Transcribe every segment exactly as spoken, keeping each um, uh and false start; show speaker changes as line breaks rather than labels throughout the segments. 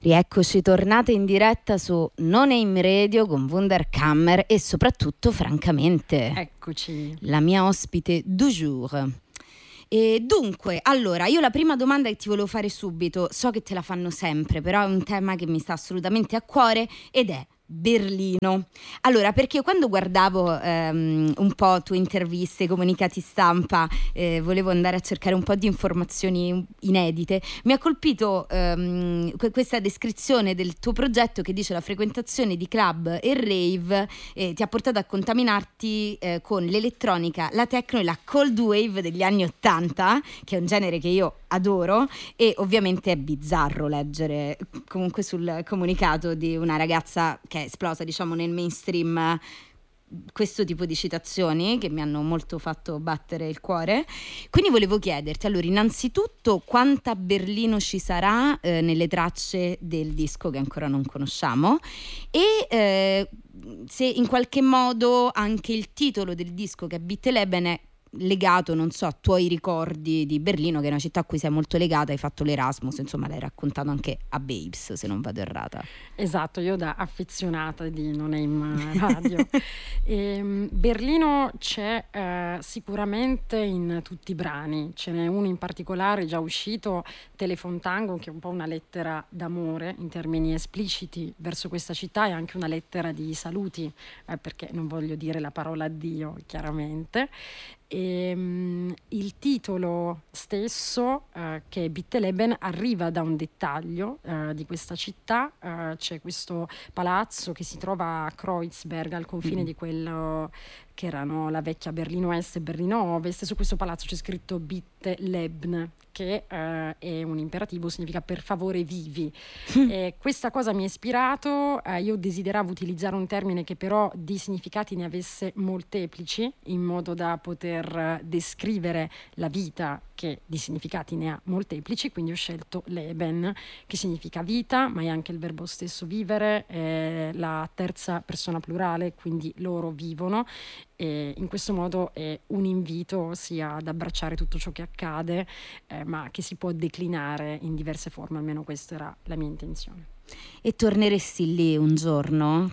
Rieccoci tornate in diretta su No Name Radio con Wunderkammer e soprattutto, francamente,
eccoci,
la mia ospite du jour. E dunque, allora, io la prima domanda che ti volevo fare subito, so che te la fanno sempre, però è un tema che mi sta assolutamente a cuore ed è Berlino. Allora, perché io quando guardavo ehm, un po' tue interviste, comunicati stampa, eh, volevo andare a cercare un po' di informazioni inedite, mi ha colpito ehm, que- questa descrizione del tuo progetto che dice la frequentazione di club e rave eh, ti ha portato a contaminarti eh, con l'elettronica, la techno e la cold wave degli anni ottanta, che è un genere che io adoro, e ovviamente è bizzarro leggere comunque sul comunicato di una ragazza che è esplosa, diciamo, nel mainstream questo tipo di citazioni che mi hanno molto fatto battere il cuore. Quindi volevo chiederti, allora, innanzitutto quanta Berlino ci sarà eh, nelle tracce del disco che ancora non conosciamo e eh, se in qualche modo anche il titolo del disco, che è Bitteleben, è legato, non so, a tuoi ricordi di Berlino, che è una città a cui sei molto legata, hai fatto l'Erasmus, insomma l'hai raccontato anche a Babes, se non vado errata.
Esatto, io da affezionata di No Name Radio. e, Berlino c'è eh, sicuramente in tutti i brani, ce n'è uno in particolare già uscito, Telefontango, che è un po' una lettera d'amore in termini espliciti verso questa città e anche una lettera di saluti, eh, perché non voglio dire la parola addio, chiaramente. E, um, il titolo stesso, uh, che è Bitteleben, arriva da un dettaglio uh, di questa città. Uh, c'è questo palazzo che si trova a Kreuzberg, al confine mm. di quello che erano la vecchia Berlino Est e Berlino Ovest. Su questo palazzo c'è scritto Bitteleben, che uh, è un imperativo, significa per favore vivi. E questa cosa mi ha ispirato. Uh, io desideravo utilizzare un termine che però di significati ne avesse molteplici, in modo da poter uh, descrivere la vita che di significati ne ha molteplici, quindi ho scelto Leben, che significa vita, ma è anche il verbo stesso vivere, è la terza persona plurale, quindi loro vivono. E in questo modo è un invito sia ad abbracciare tutto ciò che accade, eh, ma che si può declinare in diverse forme, almeno questa era la mia intenzione.
E torneresti lì un giorno?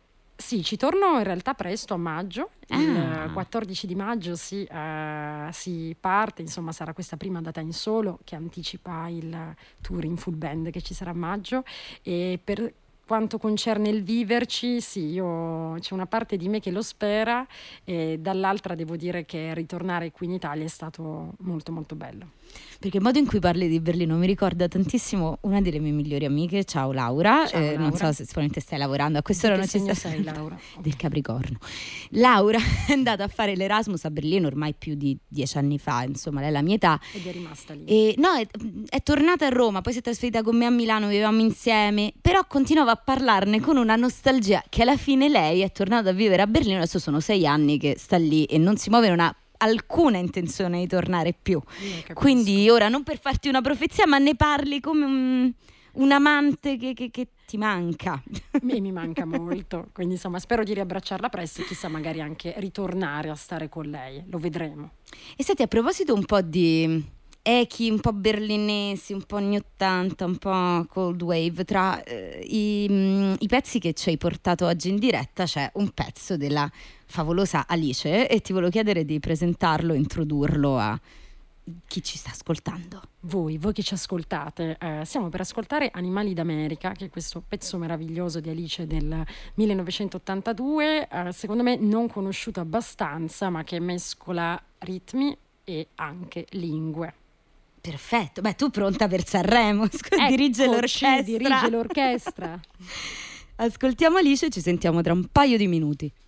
Sì, ci torno in realtà presto, a maggio,
ah.
il quattordici di maggio si, uh, si parte, insomma sarà questa prima data in solo che anticipa il tour in full band che ci sarà a maggio. E per quanto concerne il viverci, sì, io c'è una parte di me che lo spera e dall'altra devo dire che ritornare qui in Italia è stato molto molto bello.
Perché il modo in cui parli di Berlino mi ricorda tantissimo una delle mie migliori amiche, ciao Laura,
ciao,
eh,
Laura.
Non so se sicuramente stai lavorando, a quest'ora non ci sta
sei Laura
del Capricorno. Laura è andata a fare l'Erasmus a Berlino ormai più di dieci anni fa, insomma lei è la mia età
ed è rimasta lì.
E, no, è, è tornata a Roma, poi si è trasferita con me a Milano, vivevamo insieme, però continuava a parlarne con una nostalgia che alla fine lei è tornata a vivere a Berlino, adesso sono sei anni che sta lì e non si muove, non ha alcuna intenzione di tornare più. Quindi ora, non per farti una profezia, ma ne parli come un, un amante che, che, che ti manca.
Mi, mi manca molto, quindi insomma spero di riabbracciarla presto e chissà magari anche ritornare a stare con lei, lo vedremo.
E senti, a proposito un po' di echi un po' berlinesi, un po' anni ottanta, un po' cold wave, tra eh, i, mh, i pezzi che ci hai portato oggi in diretta c'è un pezzo della favolosa Alice e ti volevo chiedere di presentarlo, introdurlo a chi ci sta ascoltando.
Voi, voi che ci ascoltate, eh, stiamo per ascoltare Animali d'America, che è questo pezzo meraviglioso di Alice del millenovecentottantadue, eh, secondo me non conosciuto abbastanza, ma che mescola ritmi e anche lingue.
Perfetto, beh, tu pronta per Sanremo,
Eccoci,
dirige l'orchestra.
dirige l'orchestra.
Ascoltiamo Alice e ci sentiamo tra un paio di minuti.